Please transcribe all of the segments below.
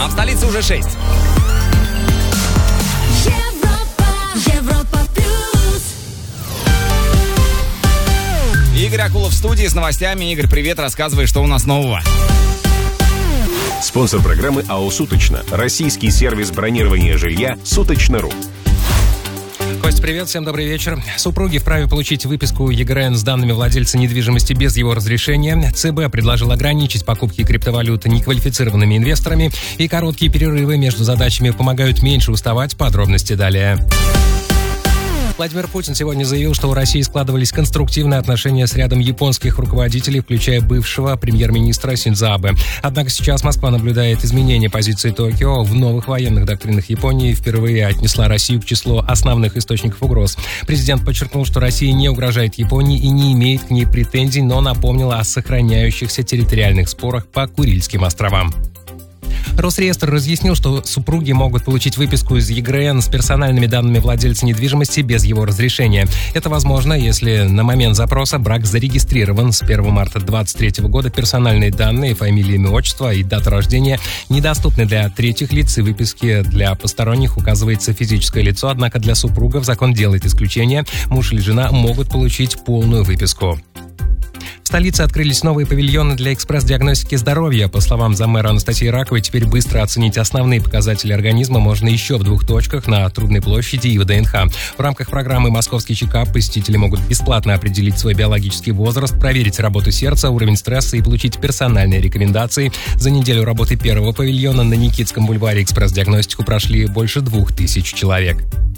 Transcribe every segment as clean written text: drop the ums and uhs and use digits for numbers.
а в столице уже 6. Европа плюс. Игорь Акулов в студии с новостями. Игорь, привет, рассказывай, что у нас нового. Спонсор программы АО «Суточно». Российский сервис бронирования жилья «Суточно.ру». Кость, привет, всем добрый вечер. Супруги вправе получить выписку ЕГРН с данными владельца недвижимости без его разрешения. ЦБ предложил ограничить покупки криптовалюты неквалифицированными инвесторами. И короткие перерывы между задачами помогают меньше уставать. Подробности далее. Владимир Путин сегодня заявил, что у России складывались конструктивные отношения с рядом японских руководителей, включая бывшего премьер-министра Синдзо Абэ. Однако сейчас Москва наблюдает изменение позиции Токио. В новых военных доктринах Японии впервые отнесла Россию к числу основных источников угроз. Президент подчеркнул, что Россия не угрожает Японии и не имеет к ней претензий, но напомнила о сохраняющихся территориальных спорах по Курильским островам. Росреестр разъяснил, что супруги могут получить выписку из ЕГРН с персональными данными владельца недвижимости без его разрешения. Это возможно, если на момент запроса брак зарегистрирован с 1 марта 2023 года. Персональные данные, фамилия, имя, отчество и дата рождения недоступны для третьих лиц, и выписки для посторонних указывается физическое лицо. Однако для супругов закон делает исключение. Муж или жена могут получить полную выписку. В столице открылись новые павильоны для экспресс-диагностики здоровья. По словам заммэра Анастасии Раковой, теперь быстро оценить основные показатели организма можно еще в 2 точках на Трудной площади и ВДНХ. В рамках программы «Московский чекап» посетители могут бесплатно определить свой биологический возраст, проверить работу сердца, уровень стресса и получить персональные рекомендации. За неделю работы первого павильона на Никитском бульваре экспресс-диагностику прошли больше 2000 человек.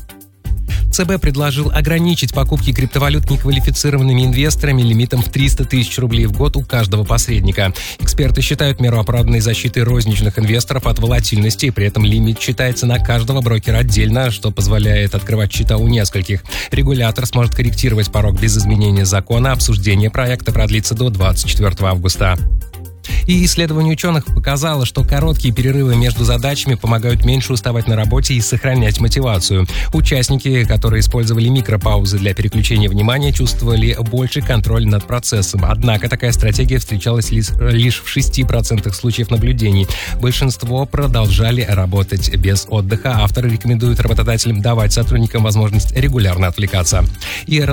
ЦБ предложил ограничить покупки криптовалют неквалифицированными инвесторами лимитом в 300 тысяч рублей в год у каждого посредника. Эксперты считают меру оправданной защитой розничных инвесторов от волатильности, и при этом лимит считается на каждого брокера отдельно, что позволяет открывать счета у нескольких. Регулятор сможет корректировать порог без изменения закона. Обсуждение проекта продлится до 24 августа. И исследование ученых показало, что короткие перерывы между задачами помогают меньше уставать на работе и сохранять мотивацию. Участники, которые использовали микропаузы для переключения внимания, чувствовали больший контроль над процессом. Однако такая стратегия встречалась лишь в 6% случаев наблюдений. Большинство продолжали работать без отдыха. Авторы рекомендуют работодателям давать сотрудникам возможность регулярно отвлекаться. И